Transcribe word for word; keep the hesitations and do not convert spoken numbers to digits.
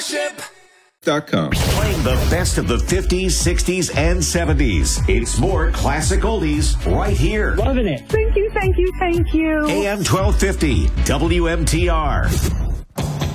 Starship dot com. Playing the best of the fifties, sixties, and seventies. It's more classic oldies right here. Loving it. Thank you, thank you, thank you. A M twelve fifty, W M T R.